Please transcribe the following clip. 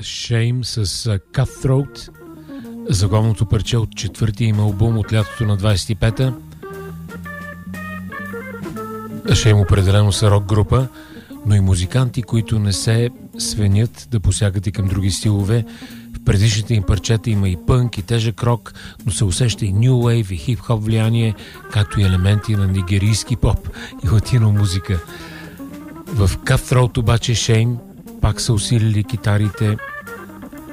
Shame с Cutthroat, заглавното парче от четвъртия им албум от лятото на 25-та. Shame определено са рок група, но и музиканти, които не се свенят да посягат и към други стилове. В предишните им парчета има и пънк, и тежък рок, но се усеща и New Wave, и хип-хоп влияние, както и елементи на нигерийски поп и латино музика. В Cutthroat обаче Shame пак са усилили китарите